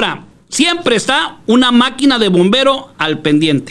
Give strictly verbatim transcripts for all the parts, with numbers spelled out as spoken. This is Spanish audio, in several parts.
obra, siempre está una máquina de bombero al pendiente.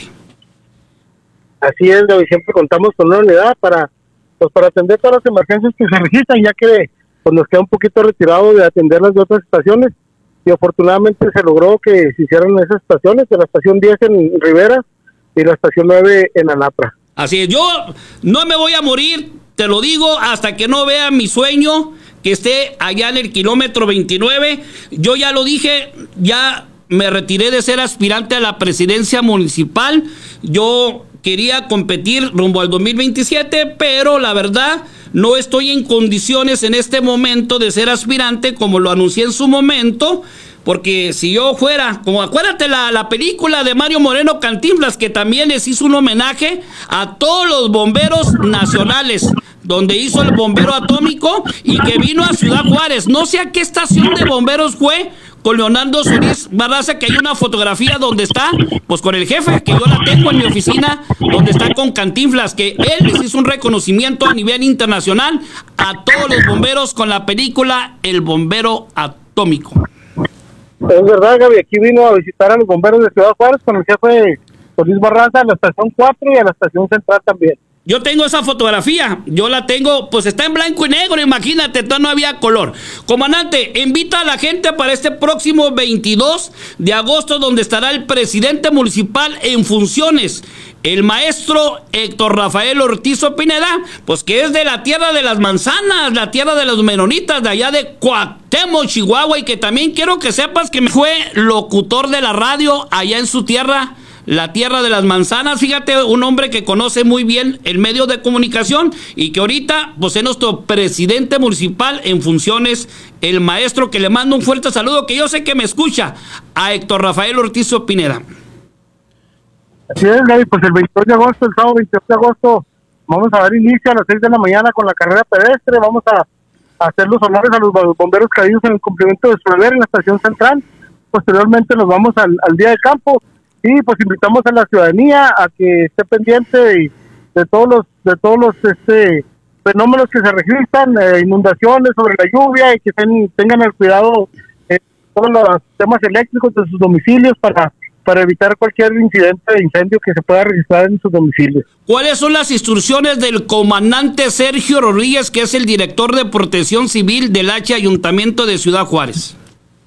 Así es, Gaby, siempre contamos con una unidad para, pues, para atender todas las emergencias que se registran, ya que pues, nos queda un poquito retirado de atender las de otras estaciones, y afortunadamente se logró que se hicieran esas estaciones, de la estación diez en Rivera y la estación nueve en Anapra. Así es, yo no me voy a morir, te lo digo, hasta que no vea mi sueño, que esté allá en el kilómetro veintinueve. Yo ya lo dije, ya me retiré de ser aspirante a la presidencia municipal. Yo quería competir rumbo al dos mil veintisiete, pero la verdad no estoy en condiciones en este momento de ser aspirante, como lo anuncié en su momento, porque si yo fuera, como acuérdate la, la película de Mario Moreno Cantinflas, que también les hizo un homenaje a todos los bomberos nacionales, donde hizo el bombero atómico y que vino a Ciudad Juárez. No sé a qué estación de bomberos fue, con Leonardo Solís Barraza, que hay una fotografía donde está, pues con el jefe, que yo la tengo en mi oficina, donde está con Cantinflas, que él les hizo un reconocimiento a nivel internacional a todos los bomberos con la película El Bombero Atómico. Es verdad, Gaby, aquí vino a visitar a los bomberos de Ciudad Juárez con el jefe Solís Barraza a la estación cuatro y a la estación central también. Yo tengo esa fotografía, yo la tengo, pues está en blanco y negro, imagínate, todavía no había color. Comandante, invita a la gente para este próximo veintidós de agosto, donde estará el presidente municipal en funciones, el maestro Héctor Rafael Ortiz Pineda, pues que es de la tierra de las manzanas, la tierra de los menonitas, de allá de Cuauhtémoc, Chihuahua, y que también quiero que sepas que fue locutor de la radio allá en su tierra, la tierra de las manzanas. Fíjate, un hombre que conoce muy bien el medio de comunicación y que ahorita pues es nuestro presidente municipal en funciones, el maestro, que le mando un fuerte saludo, que yo sé que me escucha, a Héctor Rafael Ortiz Pineda. Así es, Gaby, pues el veintidós de agosto, el sábado veintidós de agosto, vamos a dar inicio a las seis de la mañana con la carrera pedestre. Vamos a, a hacer los honores a los bomberos caídos en el cumplimiento de su deber en la estación central. Posteriormente nos vamos al, al día de campo. Y pues invitamos a la ciudadanía a que esté pendiente de, de todos los de todos los este fenómenos que se registran, eh, inundaciones sobre la lluvia, y que ten, tengan el cuidado de eh, todos los temas eléctricos de sus domicilios para, para evitar cualquier incidente de incendio que se pueda registrar en sus domicilios. ¿Cuáles son las instrucciones del comandante Sergio Rodríguez, que es el director de Protección Civil del H Ayuntamiento de Ciudad Juárez?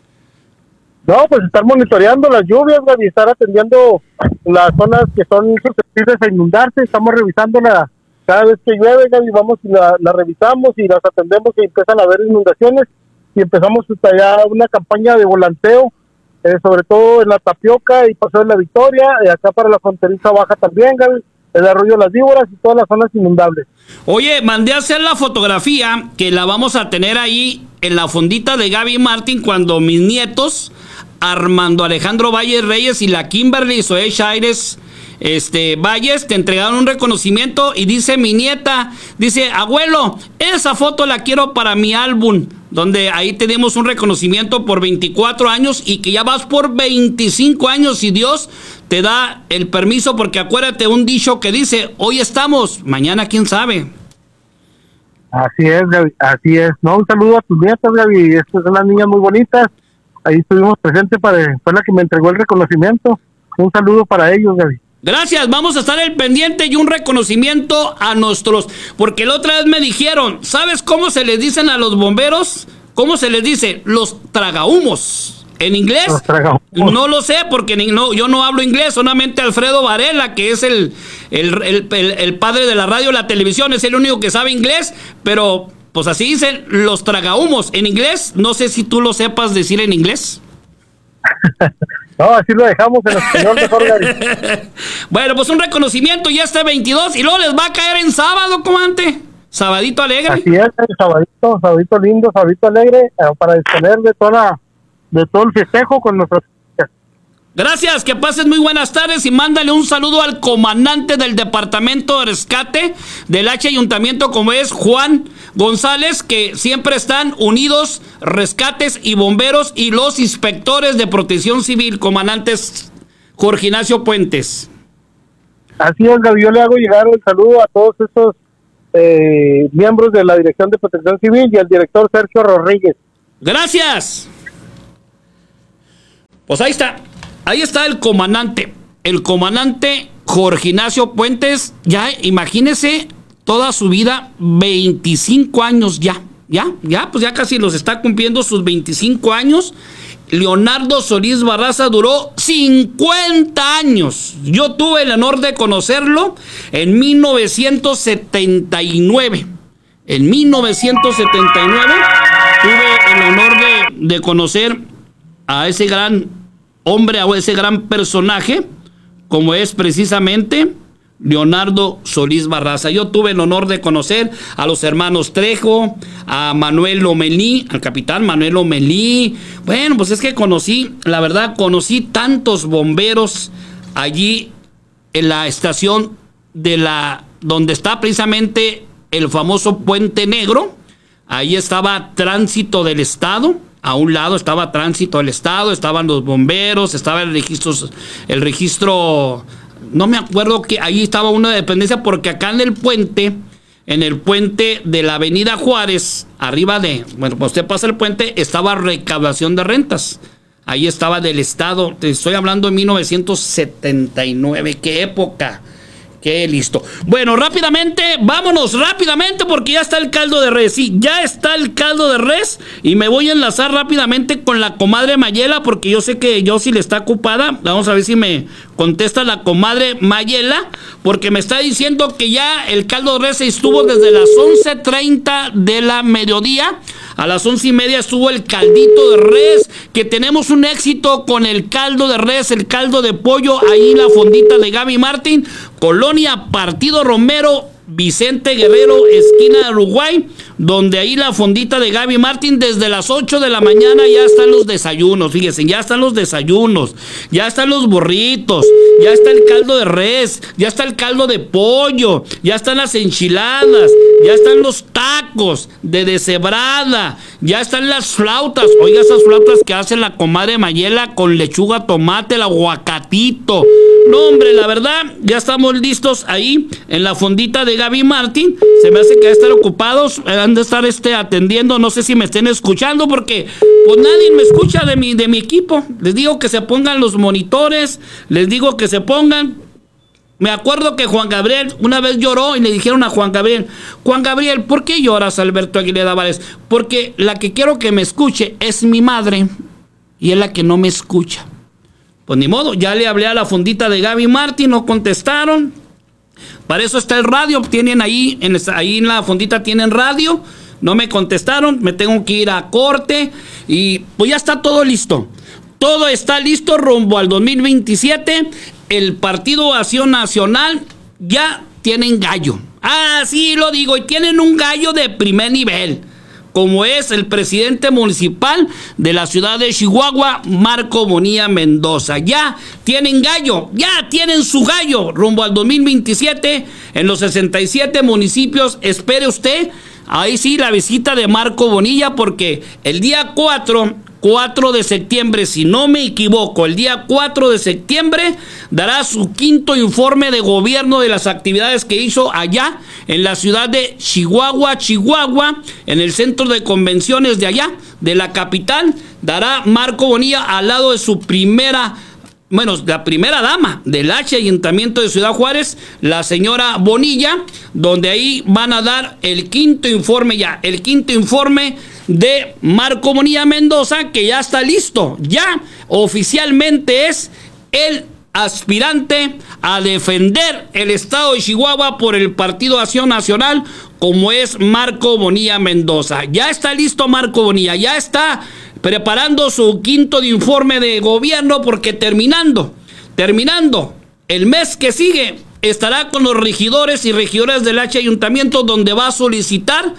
No, pues estar monitoreando las lluvias, y estar atendiendo las zonas que son susceptibles a inundarse. Estamos revisándola cada vez que llueve, y vamos y la, la revisamos y las atendemos, y empiezan a haber inundaciones, y empezamos ya una campaña de volanteo, eh, sobre todo en la Tapioca y Paseo de la Victoria, y acá para la fronteriza baja también, Gaby, el Arroyo de las Víboras y todas las zonas inundables. Oye, mandé a hacer la fotografía, que la vamos a tener ahí en la fondita de Gaby Martín, cuando mis nietos, Armando Alejandro Valles Reyes y la Kimberly Zoe Chaires este, Valles, te entregaron un reconocimiento, y dice mi nieta, dice, abuelo, esa foto la quiero para mi álbum, donde ahí tenemos un reconocimiento por veinticuatro años, y que ya vas por veinticinco años, si Dios te da el permiso, porque acuérdate un dicho que dice, hoy estamos, mañana quién sabe. Así es, Gaby, así es. No, un saludo a tus nietas, Gaby, estas son las niñas muy bonitas. Ahí estuvimos presentes, para, fue la que me entregó el reconocimiento. Un saludo para ellos, Gaby. Gracias, vamos a estar al pendiente, y un reconocimiento a nuestros, porque la otra vez me dijeron, ¿sabes cómo se les dicen a los bomberos? ¿Cómo se les dice? Los tragahumos. En inglés, no lo sé, porque no, yo no hablo inglés, solamente Alfredo Varela, que es el, el, el, el, el padre de la radio y la televisión, es el único que sabe inglés, pero pues así dicen los tragahumos. En inglés, no sé si tú lo sepas decir en inglés. No, así lo dejamos en español mejor. Bueno, pues un reconocimiento ya este veintidós, y luego les va a caer en sábado, comandante. Sabadito alegre. Así es, sabadito, sabadito lindo, sabadito alegre, eh, para disponer de toda de todo el festejo con nuestros. Gracias, que pases muy buenas tardes, y mándale un saludo al comandante del departamento de rescate del H Ayuntamiento, como es Juan González, que siempre están unidos, rescates y bomberos, y los inspectores de protección civil, comandantes Jorge Ignacio Puentes. Así es, Gaby, yo le hago llegar el saludo a todos estos eh, miembros de la Dirección de Protección Civil y al director Sergio Rodríguez. Gracias. Pues ahí está, ahí está el comandante, el comandante Jorge Ignacio Puentes, ya imagínese toda su vida, veinticinco años ya, ya, ya, pues ya casi los está cumpliendo sus veinticinco años. Leonardo Solís Barraza duró cincuenta años. Yo tuve el honor de conocerlo en mil novecientos setenta y nueve. En mil novecientos setenta y nueve tuve el honor de, de conocer a ese gran hombre, a ese gran personaje, como es precisamente Leonardo Solís Barraza. Yo tuve el honor de conocer a los hermanos Trejo, a Manuel Lomelí, al capitán Manuel Lomelí. Bueno, pues es que conocí, la verdad, conocí tantos bomberos allí en la estación de la, donde está precisamente el famoso Puente Negro. Ahí estaba Tránsito del Estado. A un lado estaba Tránsito del Estado, estaban los bomberos, estaba el registro, el registro, no me acuerdo que ahí estaba una dependencia, porque acá en el puente, en el puente de la Avenida Juárez, arriba de, bueno, pues usted pasa el puente, estaba recaudación de rentas. Ahí estaba del Estado, te estoy hablando de mil novecientos setenta y nueve, qué época. Qué listo. Bueno, rápidamente, vámonos rápidamente porque ya está el caldo de res. Sí, ya está el caldo de res. Y me voy a enlazar rápidamente con la comadre Mayela, porque yo sé que Yossi le está ocupada. Vamos a ver si me contesta la comadre Mayela, porque me está diciendo que ya el caldo de res estuvo desde las once treinta de la mediodía. A las once y media estuvo el caldito de res, que tenemos un éxito con el caldo de res, el caldo de pollo, ahí en la fondita de Gaby Martín, Colonia Partido Romero, Vicente Guerrero, esquina de Uruguay, donde ahí la fondita de Gaby Martín, desde las ocho de la mañana ya están los desayunos, fíjense, ya están los desayunos, ya están los burritos, ya está el caldo de res, ya está el caldo de pollo, ya están las enchiladas, ya están los tacos de deshebrada, ya están las flautas, oiga esas flautas que hace la comadre Mayela con lechuga, tomate, el aguacatito. No, hombre, la verdad, ya estamos listos ahí en la fondita de Gaby Martín. Se me hace que van a estar ocupados, han de estar este, atendiendo, no sé si me estén escuchando, porque pues nadie me escucha de mi, de mi equipo. Les digo que se pongan los monitores, les digo que se pongan. Me acuerdo que Juan Gabriel una vez lloró y le dijeron a Juan Gabriel: Juan Gabriel, ¿por qué lloras, Alberto Aguilera Vález? Porque la que quiero que me escuche es mi madre y es la que no me escucha. Pues ni modo, ya le hablé a la fondita de Gaby Martín, no contestaron. Para eso está el radio, tienen ahí en, ahí en la fondita tienen radio, no me contestaron, me tengo que ir a corte y pues ya está todo listo. Todo está listo rumbo al dos mil veintisiete. El Partido Acción Nacional ya tienen gallo. Ah, sí lo digo, y tienen un gallo de primer nivel, como es el presidente municipal de la ciudad de Chihuahua, Marco Bonilla Mendoza. Ya tienen gallo, ya tienen su gallo rumbo al dos mil veintisiete en los sesenta y siete municipios. Espere usted, ahí sí, la visita de Marco Bonilla, porque el día cuatro de septiembre, si no me equivoco, el día cuatro de septiembre dará su quinto informe de gobierno de las actividades que hizo allá en la ciudad de Chihuahua, Chihuahua, en el centro de convenciones de allá, de la capital. Dará Marco Bonilla al lado de su primera, bueno, la primera dama del H Ayuntamiento de Ciudad Juárez, la señora Bonilla, donde ahí van a dar el quinto informe ya, el quinto informe de Marco Bonilla Mendoza, que ya está listo, ya oficialmente es el aspirante a defender el estado de Chihuahua por el Partido Acción Nacional, como es Marco Bonilla Mendoza. Ya está listo Marco Bonilla, ya está preparando su quinto de informe de gobierno, porque terminando, terminando el mes que sigue, estará con los regidores y regidoras del H Ayuntamiento, donde va a solicitar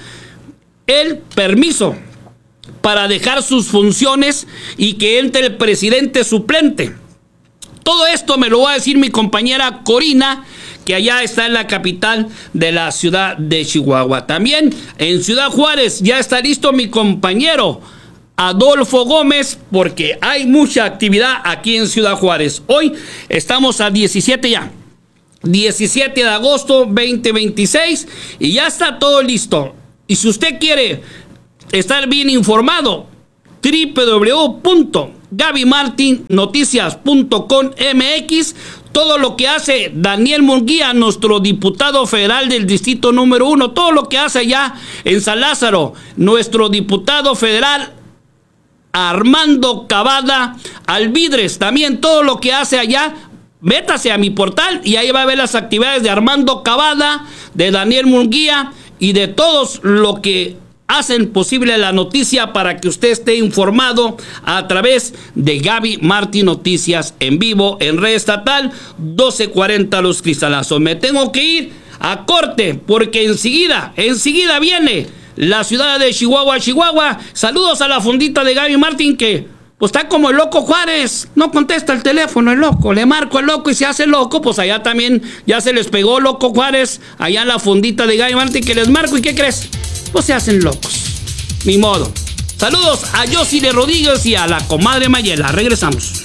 el permiso para dejar sus funciones y que entre el presidente suplente. Todo esto me lo va a decir mi compañera Corina, que allá está en la capital de la ciudad de Chihuahua. También en Ciudad Juárez ya está listo mi compañero Adolfo Gómez, porque hay mucha actividad aquí en Ciudad Juárez. Hoy estamos a diecisiete ya, diecisiete de agosto veinte veintiséis, y ya está todo listo. Y si usted quiere estar bien informado, doble u doble u doble u punto Gaby Martin Noticias punto com M X. Todo lo que hace Daniel Munguía, nuestro diputado federal del distrito número uno, todo lo que hace allá en San Lázaro, nuestro diputado federal Armando Cavada Alvidres, también todo lo que hace allá, métase a mi portal y ahí va a ver las actividades de Armando Cavada, de Daniel Munguía y de todos lo que hacen posible la noticia para que usted esté informado a través de Gaby Martin Noticias en vivo en Red Estatal doce cuarenta Los Cristalazos. Me tengo que ir a corte porque enseguida, enseguida viene la ciudad de Chihuahua, Chihuahua. Saludos a la fundita de Gaby Martin que pues está como el loco Juárez, no contesta el teléfono el loco, le marco al loco y se hace loco, pues allá también ya se les pegó loco Juárez, allá en la fundita de Gaby Martin que les marco y ¿qué crees? Pues se hacen locos, ni modo. Saludos a Yosile Rodríguez y a la comadre Mayela, regresamos.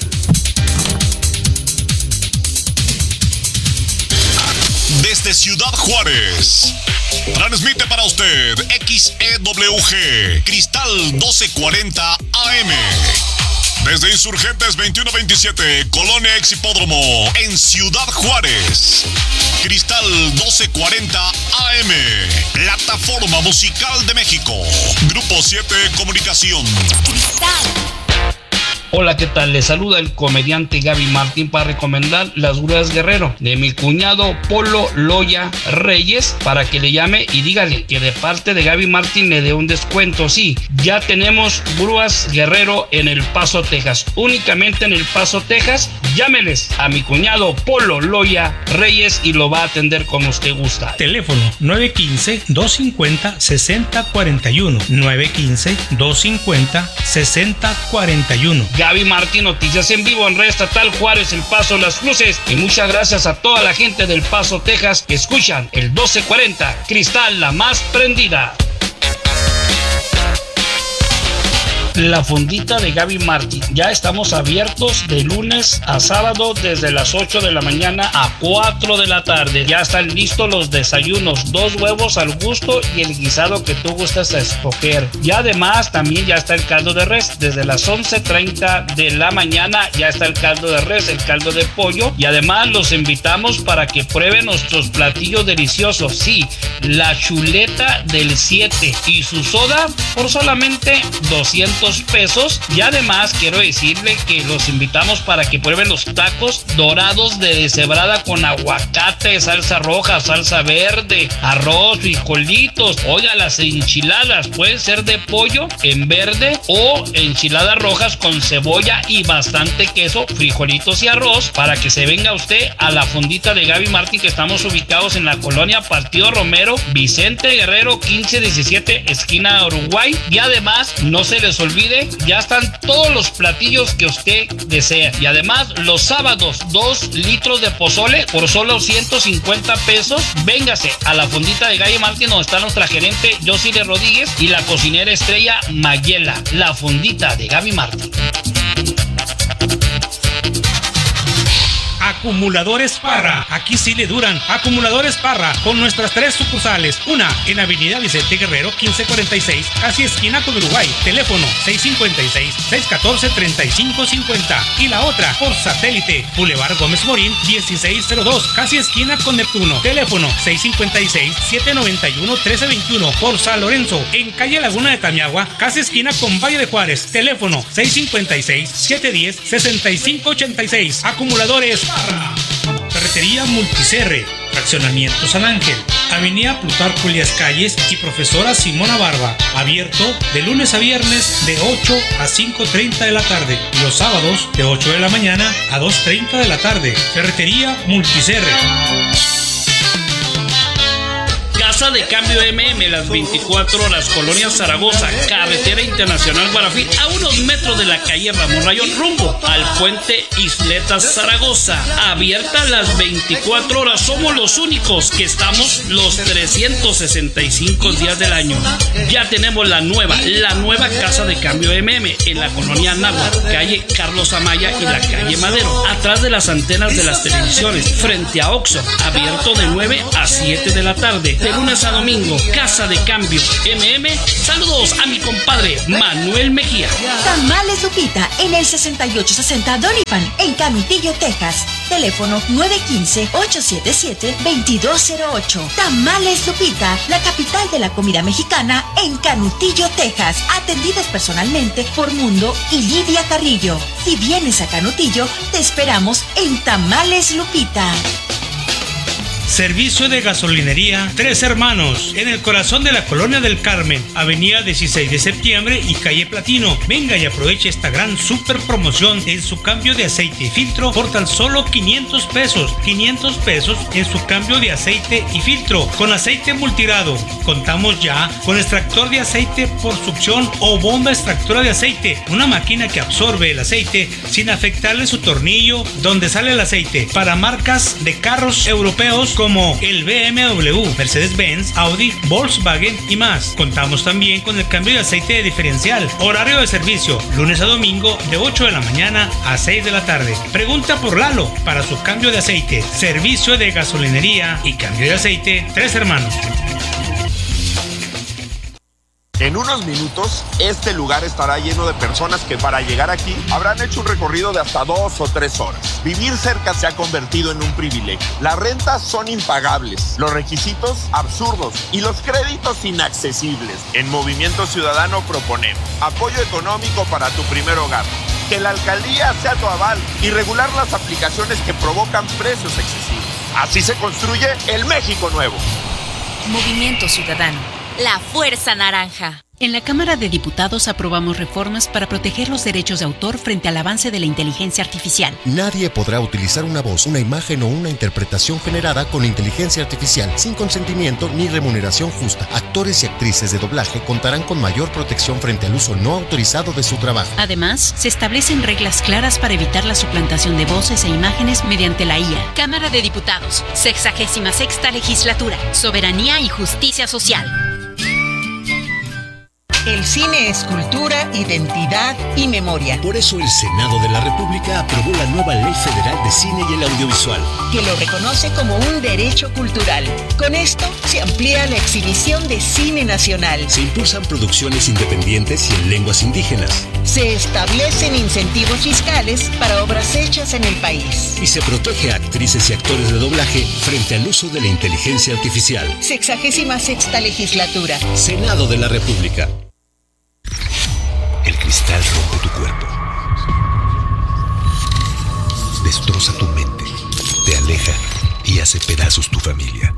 Desde Ciudad Juárez, transmite para usted X E W G, Cristal doce cuarenta A M. Desde Insurgentes veintiuno veintisiete, Colonia Ex Hipódromo, en Ciudad Juárez. Cristal doce cuarenta A M, Plataforma Musical de México. Grupo siete Comunicación. Cristal. Hola, ¿qué tal? Les saluda el comediante Gaby Martin para recomendar Las Grúas Guerrero de mi cuñado Polo Loya Reyes para que le llame y dígale que de parte de Gaby Martin le dé un descuento. Sí, ya tenemos Grúas Guerrero en El Paso, Texas. Únicamente en El Paso, Texas. Llámeles a mi cuñado Polo Loya Reyes y lo va a atender como usted gusta. Teléfono nueve uno cinco, dos cinco cero, seis cero cuatro uno. nueve uno cinco, dos cinco cero, seis cero cuatro uno. Gaby Martin Noticias en vivo en Red Estatal Juárez, El Paso, Las Cruces. Y muchas gracias a toda la gente del Paso, Texas, que escuchan el doce cuarenta, Cristal, la más prendida. La fundita de Gaby Martin. Ya estamos abiertos de lunes a sábado desde las ocho de la mañana a cuatro de la tarde. Ya están listos los desayunos, dos huevos al gusto y el guisado que tú gustas a escoger. Y además también ya está el caldo de res. Desde las once treinta de la mañana ya está el caldo de res, el caldo de pollo. Y además los invitamos para que prueben nuestros platillos deliciosos. Sí, la chuleta del siete y su soda por solamente doscientos pesos. Y además quiero decirle que los invitamos para que prueben los tacos dorados de deshebrada con aguacate, salsa roja, salsa verde, arroz, frijolitos. Oiga, las enchiladas pueden ser de pollo en verde o enchiladas rojas con cebolla y bastante queso, frijolitos y arroz, para que se venga usted a la fundita de Gaby Martin, que estamos ubicados en la colonia Partido Romero, Vicente Guerrero quince diecisiete, esquina Uruguay. Y además no se les olvide, ya están todos los platillos que usted desea. Y además los sábados dos litros de pozole por solo ciento cincuenta pesos. Véngase a la fundita de Gaby Martin, donde está nuestra gerente Yosile Rodríguez y la cocinera estrella Mayela. La fundita de Gaby Martin. Acumuladores Parra, aquí sí le duran. Acumuladores Parra, con nuestras tres sucursales. Una en Avenida Vicente Guerrero quince cuarenta y seis, casi esquina con Uruguay. Teléfono seis cinco seis, seis uno cuatro, tres cinco cinco cero. Y la otra por satélite, Boulevard Gómez Morín dieciséis cero dos, casi esquina con Neptuno. Teléfono seis cinco seis, siete nueve uno, uno tres dos uno. Por San Lorenzo, en calle Laguna de Tamiagua, casi esquina con Valle de Juárez. Teléfono seis cinco seis, siete uno cero, seis cinco ocho seis. Acumuladores Parra. Ferretería Multicerre, Fraccionamiento San Ángel, Avenida Plutarco Elías Calles y Profesora Simona Barba. Abierto de lunes a viernes de ocho a cinco treinta de la tarde y los sábados de ocho de la mañana a dos treinta de la tarde. Ferretería Multicerre. Casa de Cambio M M, las veinticuatro horas, Colonia Zaragoza, Carretera Internacional Guarafín, a unos metros de la calle Ramón Rayón, rumbo al puente Isletas Zaragoza. Abierta las veinticuatro horas, somos los únicos que estamos los trescientos sesenta y cinco días del año. Ya tenemos la nueva, la nueva Casa de Cambio M M en la colonia Anáhuac, calle Carlos Amaya y la calle Madero, atrás de las antenas de las televisiones, frente a Oxxo, abierto de nueve a siete de la tarde. De lunes lunes a domingo, Casa de Cambio M M. Saludos a mi compadre Manuel Mejía. Tamales Lupita en el sesenta y ocho sesenta Doripan, en Camitillo, Texas. Teléfono nueve uno cinco, ocho siete siete, dos dos cero ocho. Tamales Lupita, la capital de la comida mexicana en Canutillo, Texas. Atendidas personalmente por Mundo y Lidia Carrillo. Si vienes a Canutillo, te esperamos en Tamales Lupita. Servicio de gasolinería Tres Hermanos, en el corazón de la Colonia del Carmen, avenida dieciséis de septiembre y calle Platino. Venga y aproveche esta gran super promoción en su cambio de aceite y filtro por tan solo quinientos pesos. quinientos pesos en su cambio de aceite y filtro con aceite multigrado. Contamos ya con extractor de aceite por succión o bomba extractora de aceite, una máquina que absorbe el aceite sin afectarle su tornillo donde sale el aceite, para marcas de carros europeos como el B M W, Mercedes-Benz, Audi, Volkswagen y más. Contamos también con el cambio de aceite de diferencial. Horario de servicio, lunes a domingo de ocho de la mañana a seis de la tarde. Pregunta por Lalo para su cambio de aceite. Servicio de gasolinería y cambio de aceite Tres Hermanos. En unos minutos, este lugar estará lleno de personas que para llegar aquí habrán hecho un recorrido de hasta dos o tres horas. Vivir cerca se ha convertido en un privilegio. Las rentas son impagables, los requisitos absurdos y los créditos inaccesibles. En Movimiento Ciudadano proponemos apoyo económico para tu primer hogar, que la alcaldía sea tu aval y regular las aplicaciones que provocan precios excesivos. Así se construye el México nuevo. Movimiento Ciudadano. La Fuerza Naranja. En la Cámara de Diputados aprobamos reformas para proteger los derechos de autor frente al avance de la inteligencia artificial. Nadie podrá utilizar una voz, una imagen o una interpretación generada con inteligencia artificial sin consentimiento ni remuneración justa. Actores y actrices de doblaje contarán con mayor protección frente al uso no autorizado de su trabajo. Además, se establecen reglas claras para evitar la suplantación de voces e imágenes mediante la I A. Cámara de Diputados, sexagésima sexta legislatura. Soberanía y justicia social. El cine es cultura, identidad y memoria. Por eso el Senado de la República aprobó la nueva Ley Federal de Cine y el Audiovisual, que lo reconoce como un derecho cultural. Con esto se amplía la exhibición de cine nacional. Se impulsan producciones independientes y en lenguas indígenas. Se establecen incentivos fiscales para obras hechas en el país. Y se protege a actrices y actores de doblaje frente al uso de la inteligencia artificial. Sexagésima sexta legislatura. Senado de la República. El cristal rompe tu cuerpo, destroza tu mente, te aleja y hace pedazos tu familia.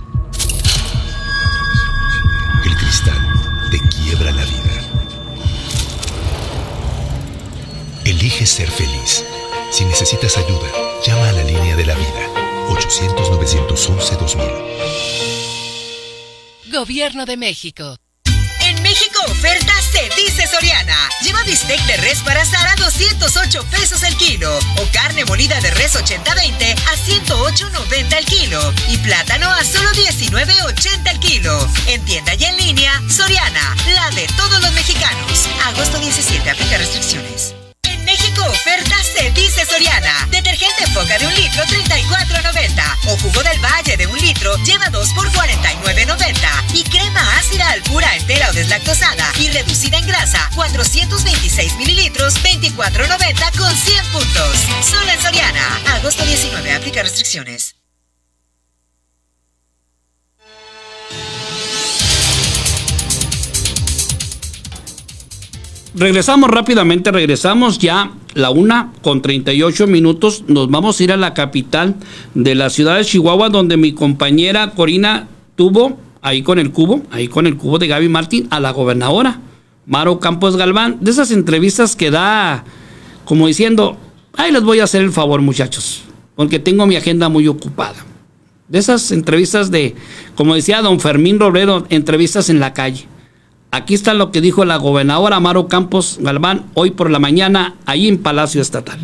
El cristal te quiebra la vida. Elige ser feliz. Si necesitas ayuda, llama a la línea de la vida, ochocientos, novecientos once, dos mil. Gobierno de México. En México oferta se dice Soriana. Lleva bistec de res para asar a doscientos ocho pesos el kilo. O carne molida de res ochenta veinte a ciento ocho noventa el kilo. Y plátano a solo diecinueve ochenta el kilo. En tienda y en línea, Soriana, la de todos los mexicanos. Agosto diecisiete, aplica restricciones. En México oferta se dice Soriana. Detergente Foca de un litro, treinta y cuatro noventa. O jugo del Valle de un litro, lleva dos por cuarenta y nueve noventa. Y crema ácida al pura entera o deslactosada y reducida en grasa, cuatrocientos veintiséis mililitros, veinticuatro noventa con cien puntos. Solo en Soriana. Agosto diecinueve, aplica restricciones. Regresamos rápidamente, regresamos ya la una con treinta y ocho minutos. Nos vamos a ir a la capital de la ciudad de Chihuahua, donde mi compañera Corina tuvo ahí con el cubo, ahí con el cubo de Gaby Martín, a la gobernadora Maro Campos Galván. De esas entrevistas que da como diciendo, ay, les voy a hacer el favor, muchachos, porque tengo mi agenda muy ocupada. De esas entrevistas de, como decía don Fermín Robledo, entrevistas en la calle. Aquí está lo que dijo la gobernadora Maro Campos Galván hoy por la mañana, ahí en Palacio Estatal.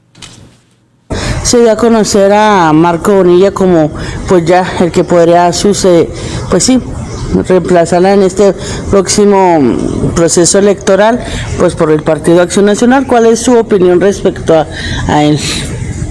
Se dio a conocer a Marco Bonilla como pues ya el que podría suceder, pues sí, reemplazarla en este próximo proceso electoral, pues por el Partido Acción Nacional. ¿Cuál es su opinión respecto a, a él?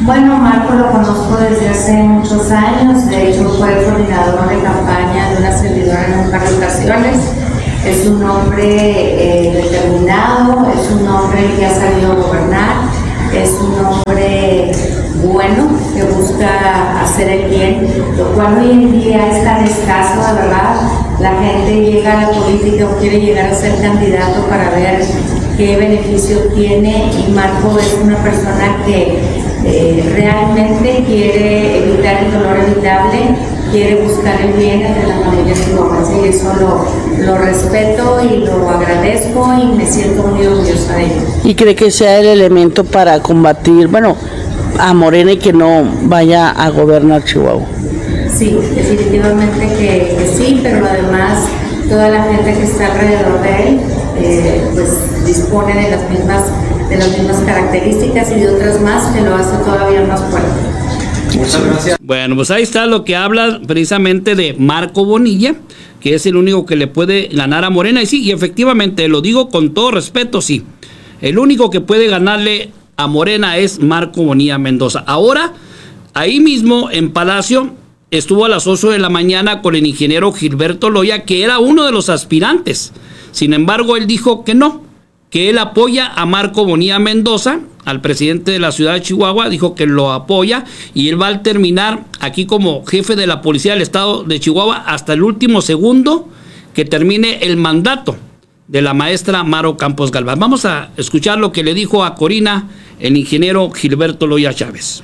Bueno, Marco lo conozco desde hace muchos años, de hecho fue coordinador de campaña de una servidora en un par de ocasiones. Es un hombre eh, determinado, es un hombre que ha sabido gobernar, es un hombre bueno que busca hacer el bien, lo cual hoy en día es tan escaso, de verdad. La gente llega a la política o quiere llegar a ser candidato para ver qué beneficio tiene, y Marco es una persona que eh, realmente quiere evitar el dolor evitable, quiere buscar el bien de la familia chihuahuense, y eso lo, lo respeto y lo agradezco y me siento muy orgullosa de ello. ¿Y cree que sea el elemento para combatir, bueno, a Morena y que no vaya a gobernar Chihuahua? Sí, definitivamente que, que sí, pero además toda la gente que está alrededor de él eh, pues dispone de las mismas de las mismas características y de otras más que lo hace todavía más fuerte. Muchas gracias. Bueno, pues ahí está lo que habla precisamente de Marco Bonilla, que es el único que le puede ganar a Morena. Y sí, y efectivamente, lo digo con todo respeto, sí. El único que puede ganarle a Morena es Marco Bonilla Mendoza. Ahora, ahí mismo en Palacio, estuvo a las ocho de la mañana con el ingeniero Gilberto Loya, que era uno de los aspirantes. Sin embargo, él dijo que no, que él apoya a Marco Bonilla Mendoza, al presidente de la ciudad de Chihuahua, dijo que lo apoya y él va a terminar aquí como jefe de la policía del estado de Chihuahua hasta el último segundo que termine el mandato de la maestra Maro Campos Galván. Vamos a escuchar lo que le dijo a Corina el ingeniero Gilberto Loya Chávez.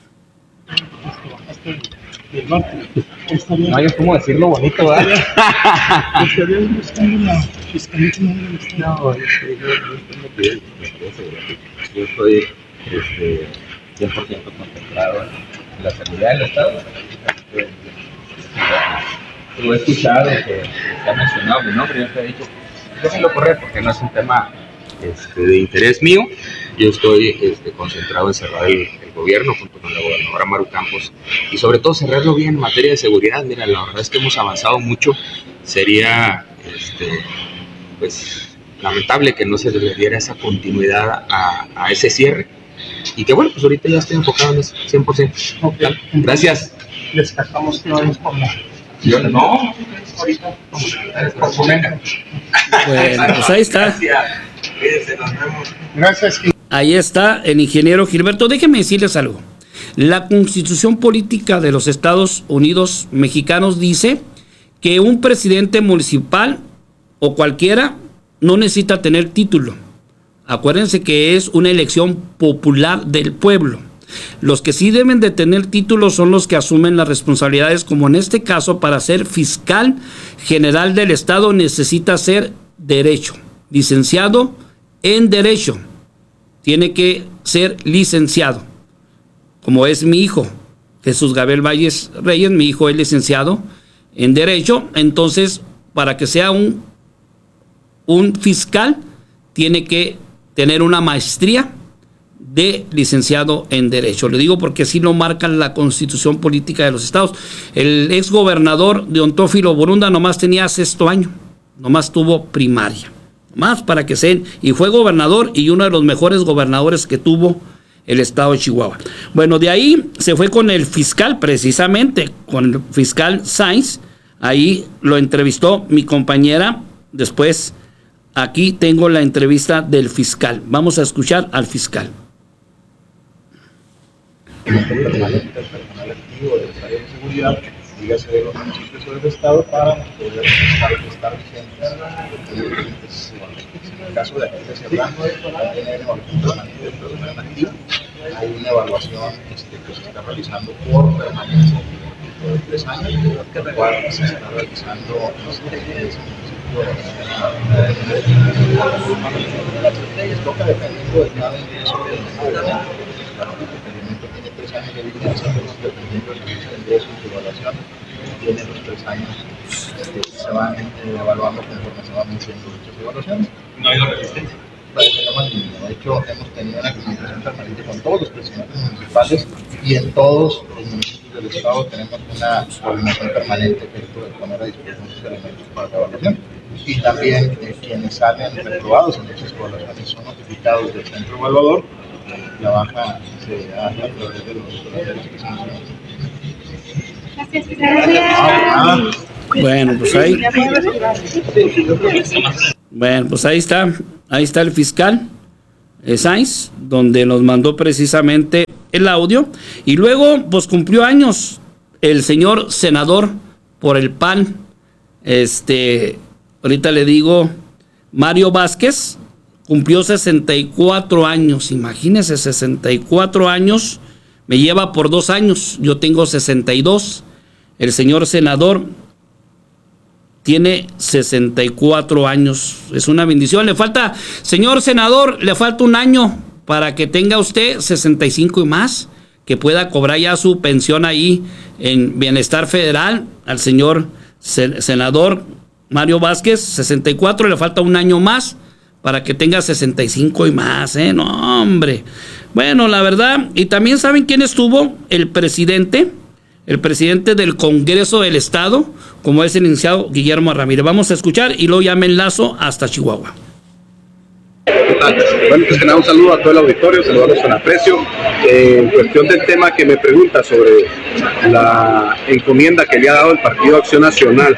No hay cómo decirlo bonito, ¿verdad? ¿Estarían buscando la fiscalía general del Estado? No, yo estoy, yo, yo, yo, yo estoy este, cien por ciento concentrado en la seguridad del Estado. Lo he escuchado que se ha mencionado mi nombre, yo te he dicho, déjenlo correr porque no es un tema este, de interés mío. Yo estoy este, concentrado en cerrar el, el gobierno junto con la gobernadora Maro Campos y sobre todo cerrarlo bien en materia de seguridad. Mira, la verdad es que hemos avanzado mucho. Sería este, pues, lamentable que no se le diera esa continuidad a, a ese cierre y que bueno, pues ahorita ya estoy enfocado en eso, cien por ciento. Okay. Gracias. Descartamos que vayamos por la... Yo no, ahorita por su venga. Bueno, pues ahí está. Gracias. Cuídense, nos vemos. Gracias. Ahí está el ingeniero Gilberto. Déjenme decirles algo. La Constitución Política de los Estados Unidos Mexicanos dice que un presidente municipal o cualquiera no necesita tener título. Acuérdense que es una elección popular del pueblo. Los que sí deben de tener título son los que asumen las responsabilidades, como en este caso, para ser fiscal general del Estado necesita ser derecho, licenciado en derecho. Tiene que ser licenciado, como es mi hijo, Jesús Gabriel Valles Reyes, mi hijo es licenciado en derecho. Entonces, para que sea un, un fiscal, tiene que tener una maestría de licenciado en derecho. Le digo porque así lo marca la Constitución Política de los Estados. El ex gobernador de Teófilo Borunda nomás tenía sexto año, nomás tuvo primaria. Más para que sean, y fue gobernador y uno de los mejores gobernadores que tuvo el estado de Chihuahua. Bueno, de ahí se fue con el fiscal, precisamente, con el fiscal Sainz. Ahí lo entrevistó mi compañera. Después, aquí tengo la entrevista del fiscal. Vamos a escuchar al fiscal. Permanente, personal activo de las áreas de seguridad, dígase de los municipios del estado, para poder estar, estar vigentes. En el caso de agentes hablando, también hay una evaluación permanente de personal activo. Hay una evaluación este, que se está realizando por permanencia de tres años, la cual se está realizando en los municipios. Toca dependiendo de cada ingreso del departamento. El tiene tres años de vigencia, pero dependiendo del ingreso de ingreso y su evaluación, tiene los tres años que se van eh, evaluando conforme se van venciendo dichas evaluaciones. ¿No ha habido resistencia? De hecho, hemos tenido una comunicación permanente con todos los presidentes municipales y en todos los municipios del estado tenemos una coordinación permanente que es poner a disposición sus elementos para la evaluación. Y también eh, quienes salen reprobados en dichas evaluaciones son notificados del centro evaluador la baja se haga a través de los horarios que se mencionan. Bueno, pues ahí. Bueno, pues ahí está. Ahí está el fiscal eh, Sainz, donde nos mandó precisamente el audio. Y luego, pues cumplió años el señor senador por el P A N. Este, ahorita le digo, Mario Vázquez, cumplió sesenta y cuatro años. Imagínense, sesenta y cuatro años. Me lleva por dos años. Yo tengo sesenta y dos. El señor senador tiene sesenta y cuatro años. Es una bendición. Le falta, señor senador, le falta un año para que tenga usted sesenta y cinco y más, que pueda cobrar ya su pensión ahí en Bienestar Federal. Al señor senador Mario Vázquez, sesenta y cuatro, le falta un año más para que tenga sesenta y cinco y más, ¿eh? No, hombre. Bueno, la verdad, y también saben quién estuvo, el presidente, el presidente del Congreso del Estado, como es el licenciado Guillermo Ramírez. Vamos a escuchar y luego ya me enlazo hasta Chihuahua. ¿Qué tal? Bueno, pues que nada, un saludo a todo el auditorio, saludarlos con aprecio. Eh, en cuestión del tema que me pregunta sobre la encomienda que le ha dado el Partido Acción Nacional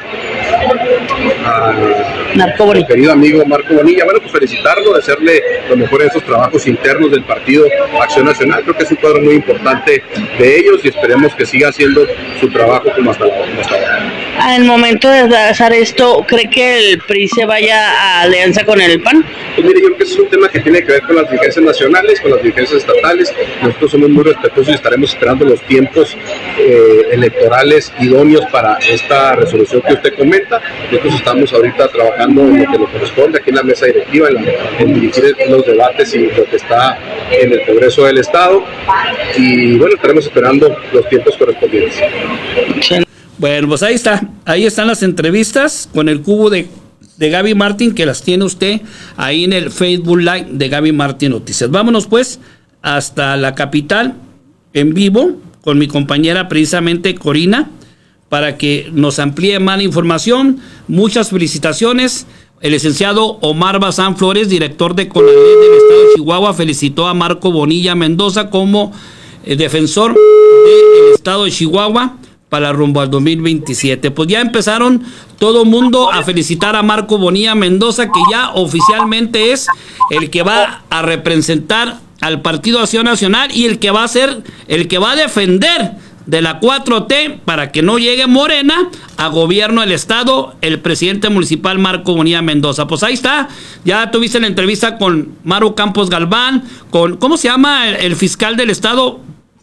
a mi querido amigo Marco Bonilla, bueno, pues felicitarlo, desearle lo mejor en esos trabajos internos del Partido Acción Nacional. Creo que es un cuadro muy importante de ellos y esperemos que siga haciendo su trabajo como hasta, como hasta ahora. Al momento de hacer esto, ¿cree que el P R I se vaya a alianza con el P A N? Pues mire, yo creo que es un tema que tiene que ver con las dirigencias nacionales, con las dirigencias estatales. Nosotros somos muy respetuosos y estaremos esperando los tiempos eh, electorales idóneos para esta resolución que usted comenta. Nosotros estamos ahorita trabajando en lo que nos corresponde aquí en la mesa directiva, en, la, en dirigir los debates y lo que está en el Congreso del Estado. Y bueno, estaremos esperando los tiempos correspondientes. Bueno, pues ahí está, ahí están las entrevistas con el cubo de, de Gaby Martín, que las tiene usted ahí en el Facebook Live de Gaby Martín Noticias. Vámonos pues hasta la capital en vivo con mi compañera precisamente Corina, para que nos amplíe más la información. Muchas felicitaciones. El licenciado Omar Bazán Flores, director de CONALED del estado de Chihuahua, felicitó a Marco Bonilla Mendoza como eh, defensor del estado de Chihuahua para rumbo al dos mil veintisiete. Pues ya empezaron todo el mundo a felicitar a Marco Bonilla Mendoza, que ya oficialmente es el que va a representar al Partido Acción Nacional y el que va a ser, el que va a defender de la cuatro T para que no llegue Morena a gobierno del estado, el presidente municipal Marco Bonilla Mendoza. Pues ahí está, ya tuviste la entrevista con Maru Campos Galván, con, ¿cómo se llama el, el fiscal del estado?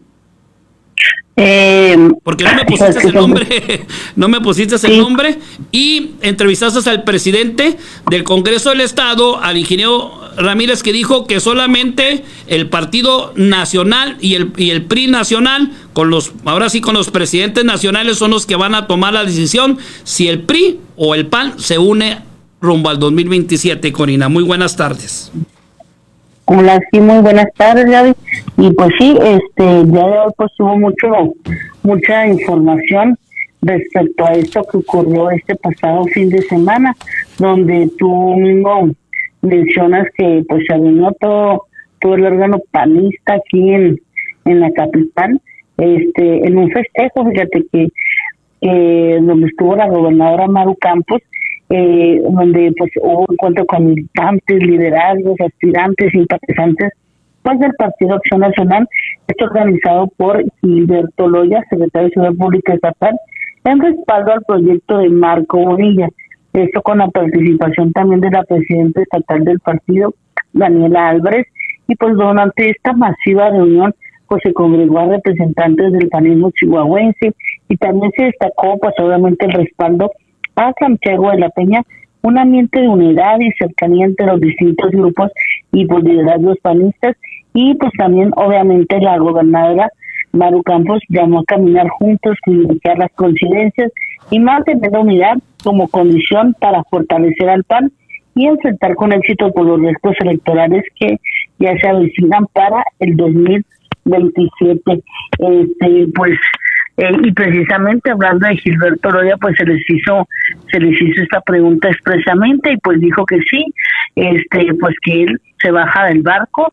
Eh, Porque no me pusiste el nombre, no me pusiste el nombre, y entrevistaste al presidente del Congreso del Estado, al ingeniero Ramírez, que dijo que solamente el Partido Nacional y el, y el P R I Nacional, con los, ahora sí con los presidentes nacionales, son los que van a tomar la decisión si el P R I o el P A N se une rumbo al dos mil veintisiete. Corina, muy buenas tardes. Hola, sí, muy buenas tardes, Gaby. Y pues sí, este, ya pues hubo mucho, mucha información respecto a esto que ocurrió este pasado fin de semana, donde tú mismo mencionas que pues se reunió todo, todo el órgano panista aquí en, en la capital, este, en un festejo, fíjate que eh, donde estuvo la gobernadora Maru Campos, Eh, donde pues hubo encuentro con militantes, liderazgos, aspirantes, simpatizantes pues del Partido Acción Nacional, esto organizado por Gilberto Loya, secretario de Seguridad Pública Estatal, en respaldo al proyecto de Marco Bonilla. Esto con la participación también de la presidenta estatal del partido, Daniela Álvarez, y pues durante esta masiva reunión pues se congregó a representantes del panismo chihuahuense y también se destacó pues obviamente el respaldo a Santiago de la Peña, un ambiente de unidad y cercanía entre los distintos grupos y pues liderazgos panistas, y pues también obviamente la gobernadora Maru Campos llamó a caminar juntos, privilegiar las coincidencias y mantener la unidad como condición para fortalecer al P A N y enfrentar con éxito por los retos electorales que ya se avecinan para el dos mil veintisiete. Este, pues Eh, y precisamente hablando de Gilberto Loya, pues se les hizo se les hizo esta pregunta expresamente y pues dijo que sí, este pues que él se baja del barco,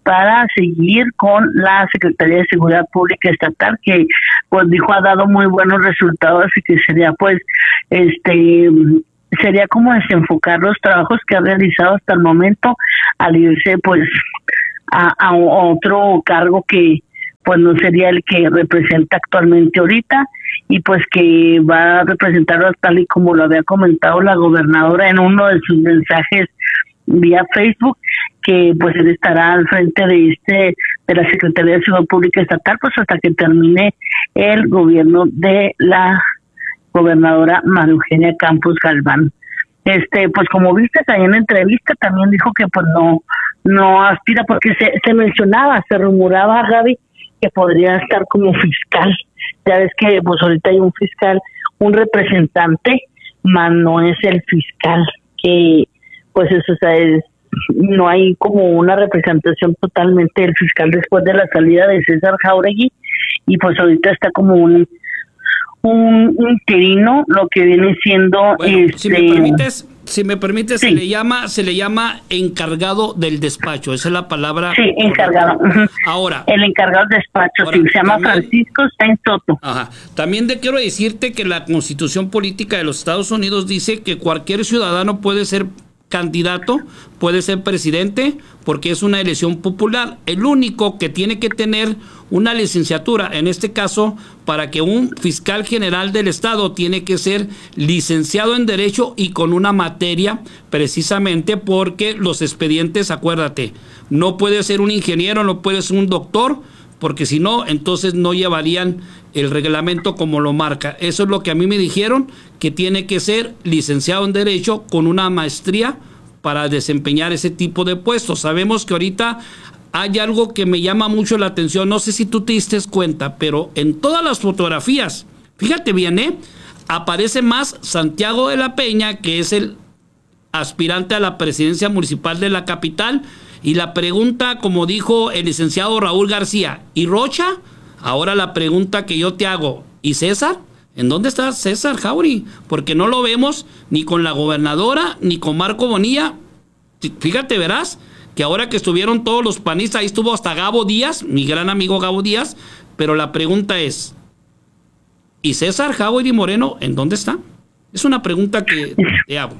para seguir con la Secretaría de Seguridad Pública Estatal, que pues dijo ha dado muy buenos resultados y que sería pues este sería como desenfocar los trabajos que ha realizado hasta el momento al irse pues a, a otro cargo que pues no sería el que representa actualmente ahorita, y pues que va a representarlo tal y como lo había comentado la gobernadora en uno de sus mensajes vía Facebook, que pues él estará al frente de este de la Secretaría de Seguridad Pública Estatal pues hasta que termine el gobierno de la gobernadora María Eugenia Campos Galván. Este, pues como viste ahí en la entrevista también dijo que pues no no aspira, porque se, se mencionaba, se rumoraba, Gaby, que podría estar como fiscal. Ya ves que pues ahorita hay un fiscal, un representante, más no es el fiscal, que pues eso, o sea, es, no hay como una representación totalmente del fiscal después de la salida de César Jáuregui, y pues ahorita está como un un interino, lo que viene siendo bueno, este si me permites si me permites sí. se le llama se le llama encargado del despacho, esa es la palabra. Sí, encargado. Uh-huh. Ahora, el encargado del despacho, ahora, sí, se llama también, Francisco Sainz Soto. Ajá. También te quiero decirte que la Constitución Política de los Estados Unidos dice que cualquier ciudadano puede ser candidato, puede ser presidente, porque es una elección popular. El único que tiene que tener una licenciatura, en este caso, para que un fiscal general del estado tiene que ser licenciado en Derecho y con una materia, precisamente porque los expedientes, acuérdate, no puede ser un ingeniero, no puede ser un doctor, porque si no, entonces no llevarían el reglamento como lo marca. Eso es lo que a mí me dijeron, que tiene que ser licenciado en Derecho con una maestría para desempeñar ese tipo de puestos. Sabemos que ahorita hay algo que me llama mucho la atención, no sé si tú te diste cuenta, pero en todas las fotografías, fíjate bien, ¿eh? aparece más Santiago de la Peña, que es el aspirante a la presidencia municipal de la capital, y la pregunta, como dijo el licenciado Raúl García, ¿y Rocha? Ahora la pregunta que yo te hago, ¿y César? ¿En dónde está César Jáuregui? Porque no lo vemos ni con la gobernadora, ni con Marco Bonilla. Fíjate, verás, que ahora que estuvieron todos los panistas, ahí estuvo hasta Gabo Díaz, mi gran amigo Gabo Díaz, pero la pregunta es, ¿y César Jáuregui Moreno en dónde está? Es una pregunta que te hago.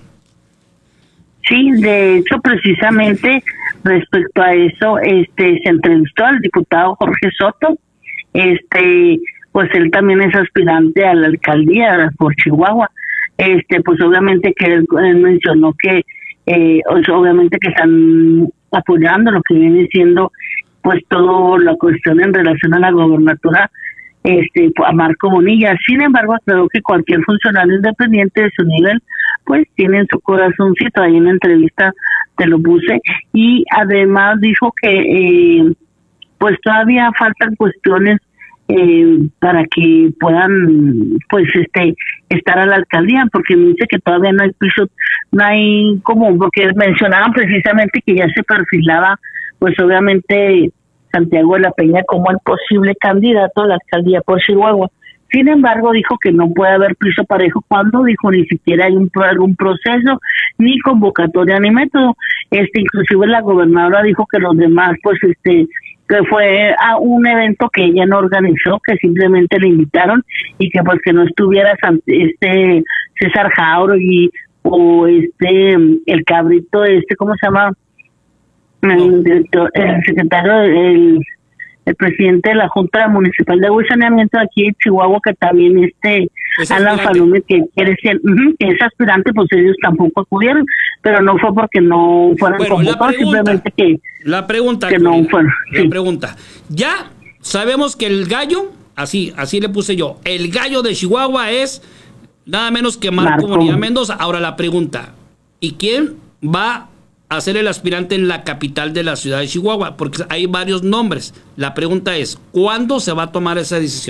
Sí, de hecho, precisamente respecto a eso, este, se entrevistó al diputado Jorge Soto, este, pues él también es aspirante a la alcaldía por Chihuahua, este, pues obviamente que él, él mencionó que, eh, obviamente que están apoyando lo que viene siendo, pues toda la cuestión en relación a la gobernatura, este, a Marco Bonilla. Sin embargo, creo que cualquier funcionario independiente de su nivel, pues tiene en su corazoncito, ahí en la entrevista te lo puse, y además dijo que eh, pues todavía faltan cuestiones eh, para que puedan pues este estar a la alcaldía, porque me dice que todavía no hay piso, no hay como, porque mencionaban precisamente que ya se perfilaba pues obviamente Santiago de la Peña como el posible candidato a la alcaldía por Chihuahua. Sin embargo, dijo que no puede haber piso parejo cuando dijo ni siquiera hay un algún proceso, ni convocatoria, ni método. Este, inclusive la gobernadora dijo que los demás, pues, este, que fue a un evento que ella no organizó, que simplemente le invitaron y que pues que no estuviera este César Jáuregui o este el cabrito, este, ¿cómo se llama? El director, el secretario, el el presidente de la Junta Municipal de Agua y Saneamiento aquí en Chihuahua, que también este Alan Falume, que quiere ser, uh-huh, que es aspirante, pues ellos tampoco acudieron, pero no fue porque no fueron bueno, convocados, simplemente que la pregunta que no fueron. La sí. pregunta, ya sabemos que el gallo, así así le puse yo, el gallo de Chihuahua es nada menos que Marco Bonilla Mendoza. Ahora la pregunta, ¿y quién va a ser el aspirante en la capital de la ciudad de Chihuahua? Porque hay varios nombres. La pregunta es, ¿cuándo se va a tomar esa decisión?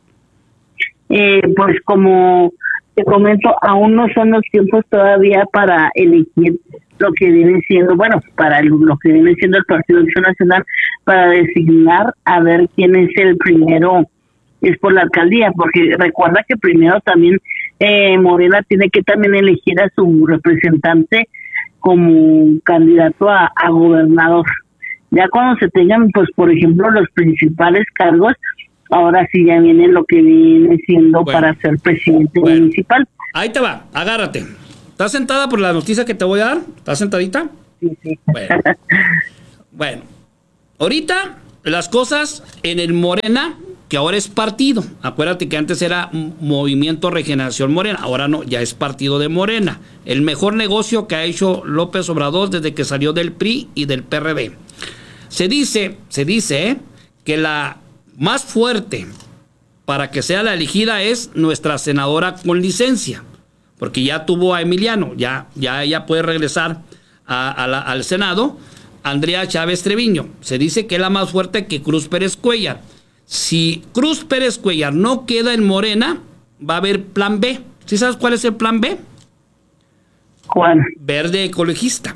Eh, pues como te comento, aún no son los tiempos todavía para elegir lo que viene siendo, bueno, para el, lo que viene siendo el Partido Acción Nacional, para designar a ver quién es el primero, es por la alcaldía, porque recuerda que primero también eh, Morena tiene que también elegir a su representante como candidato a, a gobernador. Ya cuando se tengan, pues, por ejemplo, los principales cargos, ahora sí ya viene lo que viene siendo bueno, para ser presidente bueno, municipal. Ahí te va, agárrate. ¿Estás sentada por la noticia que te voy a dar? ¿Estás sentadita? Sí, sí. Bueno, bueno. Ahorita las cosas en el Morena, que ahora es partido. Acuérdate que antes era Movimiento Regeneración Morena, ahora no, ya es partido de Morena. El mejor negocio que ha hecho López Obrador desde que salió del P R I y del P R D. Se dice, se dice ¿eh? que la más fuerte para que sea la elegida es nuestra senadora con licencia, porque ya tuvo a Emiliano, ya, ya ella puede regresar a, a la, al Senado, Andrea Chávez Treviño. Se dice que es la más fuerte que Cruz Pérez Cuellar. Si Cruz Pérez Cuellar no queda en Morena, va a haber plan B. ¿Sí sabes cuál es el plan B? ¿Cuál? Verde ecologista.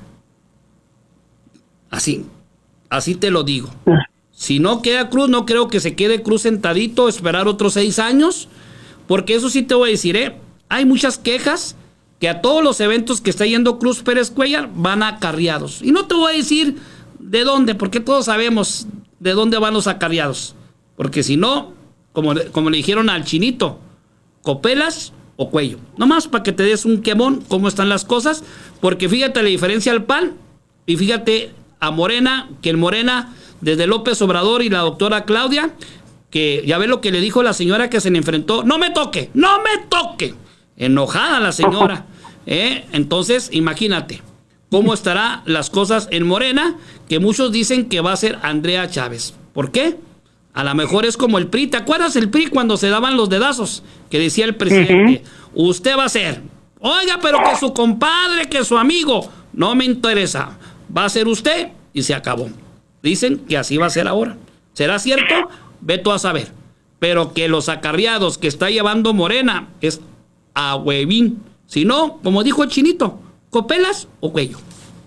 Así, así te lo digo. Si no queda Cruz, no creo que se quede Cruz sentadito, esperar otros seis años, porque eso sí te voy a decir, ¿eh? Hay muchas quejas que a todos los eventos que está yendo Cruz Pérez Cuellar van acarreados. Y no te voy a decir de dónde, porque todos sabemos de dónde van los acarreados. Porque si no, como, como le dijeron al Chinito, copelas o cuello. Nomás para que te des un quemón cómo están las cosas, porque fíjate la diferencia al P A N y fíjate a Morena, que en Morena, desde López Obrador y la doctora Claudia, que ya ve lo que le dijo la señora que se le enfrentó, no me toque, no me toque, enojada la señora, ¿eh? Entonces imagínate cómo estarán las cosas en Morena, que muchos dicen que va a ser Andrea Chávez. ¿Por qué? A lo mejor es como el P R I. ¿Te acuerdas el P R I cuando se daban los dedazos? Que decía el presidente, uh-huh. usted va a ser, oiga, pero que su compadre, que su amigo, no me interesa, va a ser usted y se acabó. Dicen que así va a ser ahora. ¿Será cierto? Ve tú a saber. Pero que los acarreados que está llevando Morena es a huevín. Si no, como dijo el Chinito, copelas o cuello.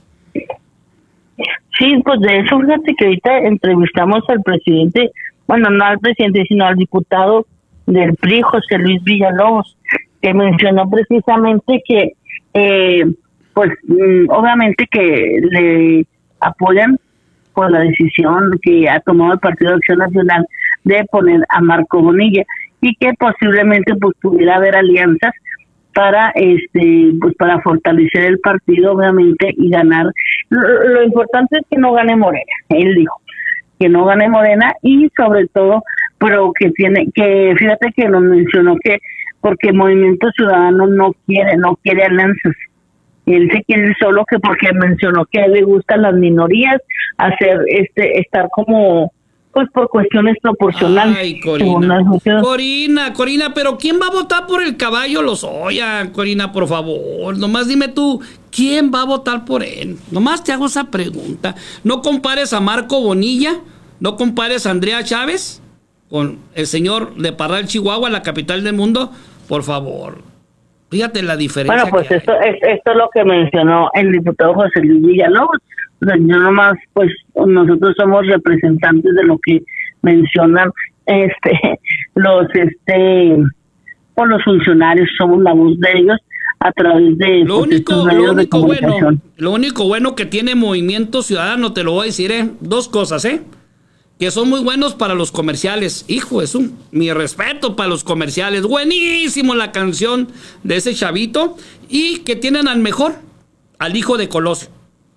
Sí, pues de eso, fíjate que ahorita entrevistamos al presidente, bueno, no al presidente, sino al diputado del P R I, José Luis Villalobos, que mencionó precisamente que, eh, pues, mm, obviamente que le apoyan por la decisión que ha tomado el Partido de Acción Nacional de poner a Marco Bonilla y que posiblemente pues pudiera haber alianzas para este pues para fortalecer el partido, obviamente, y ganar. Lo, lo importante es que no gane Morena, él dijo que no gane Morena, y sobre todo, pero que tiene que, fíjate que nos mencionó que porque Movimiento Ciudadano no quiere, no quiere alianzas. Él se quiere ir solo, que porque mencionó que a él le gustan las minorías, hacer este estar como pues por cuestiones proporcionales. Ay, Corina. Corina, Corina, pero ¿quién va a votar por el caballo Lozoya? Corina, por favor, nomás dime tú, ¿quién va a votar por él? Nomás te hago esa pregunta. No compares a Marco Bonilla, no compares a Andrea Chávez con el señor de Parral, Chihuahua, la capital del mundo, por favor. Fíjate la diferencia. Bueno, pues esto es, esto es lo que mencionó el diputado José Luis Villalobos. O sea, yo nomás, pues nosotros somos representantes de lo que mencionan este los este o los funcionarios, somos la voz de ellos a través de lo pues, único, medios lo único de comunicación. Bueno, lo único bueno que tiene Movimiento Ciudadano, te lo voy a decir, eh, dos cosas, eh, que son muy buenos para los comerciales. Hijo de su, mi respeto para los comerciales. Buenísimo la canción de ese chavito. Y que tienen al mejor, al hijo de Colosio.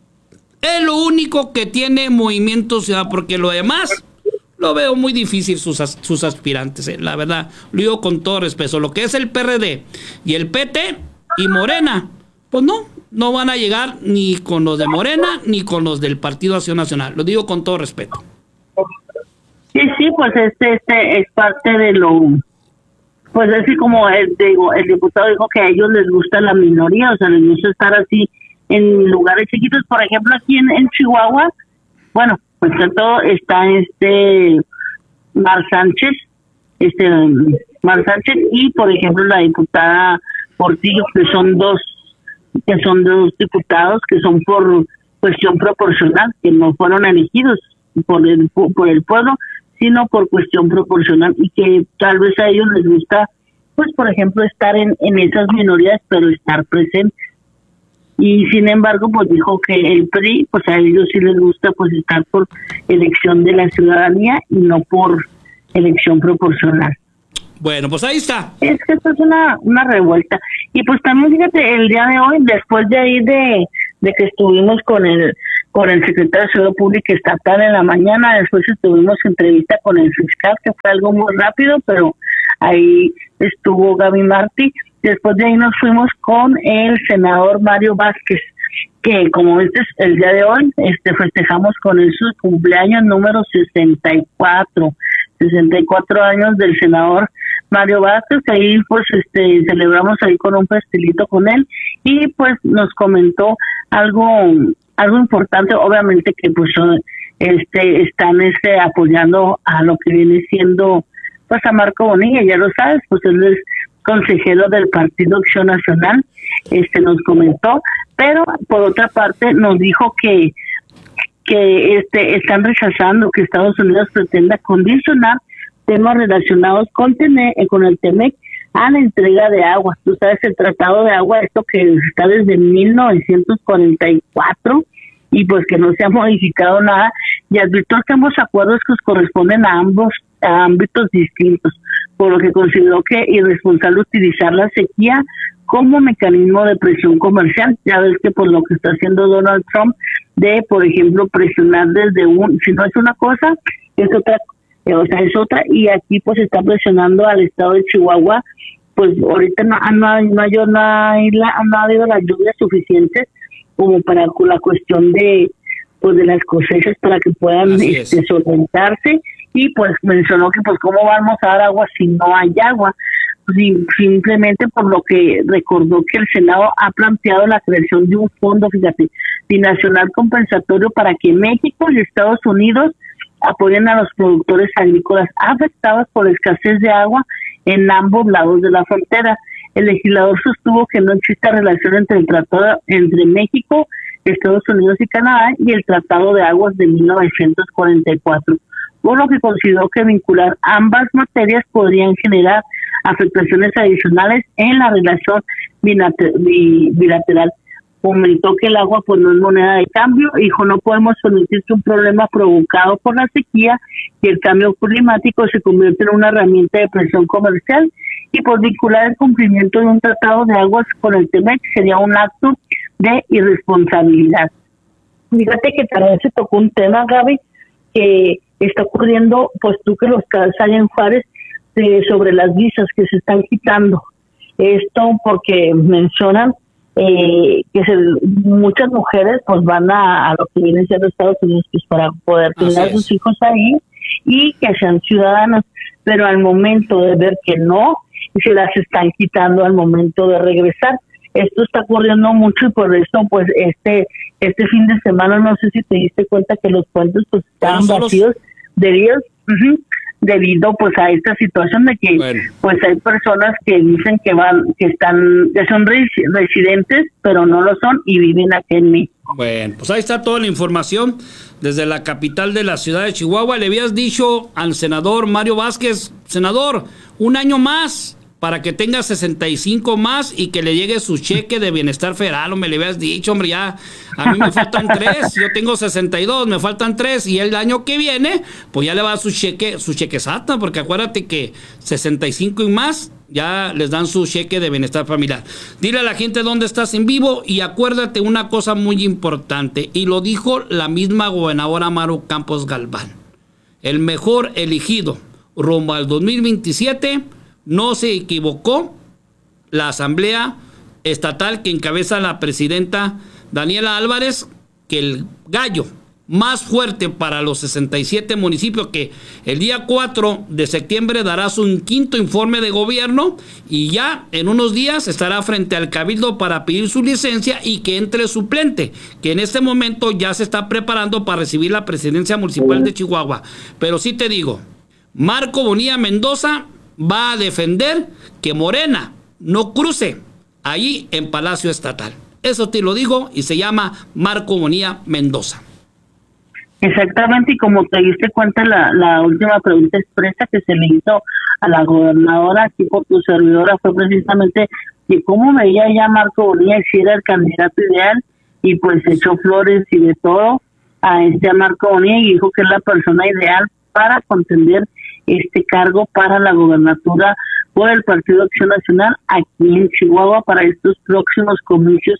Es lo único que tiene Movimiento Ciudadano, porque lo demás lo veo muy difícil sus, sus aspirantes, eh, la verdad. Lo digo con todo respeto. Lo que es el P R D y el P T y Morena, pues no, no van a llegar ni con los de Morena ni con los del Partido Acción Nacional. Lo digo con todo respeto. Sí, sí, pues este, este es parte de lo, pues así como el, digo, el diputado dijo que a ellos les gusta la minoría, o sea, les gusta estar así en lugares chiquitos. Por ejemplo, aquí en, en Chihuahua, bueno, pues todo está este Mar Sánchez, este Mar Sánchez y por ejemplo la diputada Portillo, que son dos, que son dos diputados que son por cuestión proporcional, que no fueron elegidos por el por el pueblo, sino por cuestión proporcional, y que tal vez a ellos les gusta, pues por ejemplo, estar en, en esas minorías, pero estar presentes. y sin embargo pues dijo que el P R I, pues a ellos sí les gusta pues estar por elección de la ciudadanía y no por elección proporcional. Bueno, pues ahí está. Es que esto es una, una revuelta. Y pues también fíjate, el día de hoy, después de ahí de, de que estuvimos con el con el secretario de Seguridad Pública estatal en la mañana, después estuvimos en entrevista con el fiscal, que fue algo muy rápido, pero ahí estuvo Gaby Martí. Después de ahí nos fuimos con el senador Mario Vázquez, que como este es el día de hoy, este festejamos con él su cumpleaños número sesenta y cuatro, sesenta y cuatro años del senador Mario Vázquez. Ahí pues este celebramos ahí con un pastelito con él y pues nos comentó algo algo importante, obviamente que pues este están este apoyando a lo que viene siendo pues a Marco Bonilla, ya lo sabes, pues él es consejero del Partido Acción Nacional, este nos comentó, pero por otra parte nos dijo que que este están rechazando que Estados Unidos pretenda condicionar temas relacionados con, Tene, con el Temec a la entrega de agua. Tú sabes, el Tratado de Agua, esto que está desde mil novecientos cuarenta y cuatro y pues que no se ha modificado nada, y advirtió que ambos acuerdos que corresponden a ambos a ámbitos distintos, por lo que consideró que irresponsable utilizar la sequía como mecanismo de presión comercial. Ya ves que por lo que está haciendo Donald Trump de, por ejemplo, presionar desde un, si no es una cosa, es otra, eh, o sea, es otra, y aquí pues está presionando al estado de Chihuahua, pues ahorita no, no, hay, no, hay, no, hay la, no ha habido las lluvias suficientes como para la cuestión de pues de las cosechas para que puedan este, solventarse, y pues mencionó que pues cómo vamos a dar agua si no hay agua. Simplemente por lo que recordó que el Senado ha planteado la creación de un fondo, fíjate, binacional compensatorio para que México y Estados Unidos apoyen a los productores agrícolas afectados por la escasez de agua en ambos lados de la frontera. El legislador sostuvo que no existe relación entre el tratado entre México, Estados Unidos y Canadá y el Tratado de Aguas de mil novecientos cuarenta y cuatro, por lo que consideró que vincular ambas materias podrían generar afectaciones adicionales en la relación bilateral. Comentó que el agua pues no es moneda de cambio, dijo no podemos permitir que un problema provocado por la sequía y el cambio climático se convierta en una herramienta de presión comercial, y por vincular el cumplimiento de un tratado de aguas con el Temec sería un acto de irresponsabilidad. Fíjate que también se tocó un tema, Gaby, que está ocurriendo, pues tú que los casos hay en Juárez, de, sobre las visas que se están quitando. Esto porque mencionan eh, que se, muchas mujeres pues van a, a lo que viene siendo Estados Unidos pues para poder tener a sus hijos ahí y que sean ciudadanas, pero al momento de ver que no, se las están quitando al momento de regresar. Esto está ocurriendo mucho y por eso pues este este fin de semana no sé si te diste cuenta que los puentes pues estaban vacíos debido, uh-huh, debido pues a esta situación de que bueno. pues hay personas que dicen que van que están que son residentes pero no lo son y viven aquí en México. Bueno, pues ahí está toda la información desde la capital de la ciudad de Chihuahua. Le habías dicho al senador Mario Vázquez, senador, un año más para que tenga sesenta y cinco más y que le llegue su cheque de bienestar federal. O me le habías dicho, hombre, ya a mí me faltan tres, yo tengo sesenta y dos, me faltan tres, y el año que viene, pues ya le va a dar su cheque, su cheque sata, porque acuérdate que sesenta y cinco y más, ya les dan su cheque de bienestar familiar. Dile a la gente dónde estás en vivo, y acuérdate una cosa muy importante, y lo dijo la misma gobernadora Maru Campos Galván, el mejor elegido rumbo al dos mil veintisiete, no se equivocó la asamblea estatal que encabeza la presidenta Daniela Álvarez, que el gallo más fuerte para los sesenta y siete municipios, que el día cuatro de septiembre dará su quinto informe de gobierno y ya en unos días estará frente al cabildo para pedir su licencia y que entre suplente, que en este momento ya se está preparando para recibir la presidencia municipal de Chihuahua. Pero sí te digo, Marco Bonilla Mendoza va a defender que Morena no cruce ahí en Palacio Estatal. Eso te lo digo, y se llama Marco Bonilla Mendoza. Exactamente, y como te diste cuenta, la, la última pregunta expresa que se le hizo a la gobernadora aquí por tu servidora fue precisamente de cómo veía ya Marco Bonilla si era el candidato ideal, y pues echó flores y de todo a este a Marco Bonilla y dijo que es la persona ideal para contender este cargo para la gobernatura por el Partido Acción Nacional aquí en Chihuahua para estos próximos comicios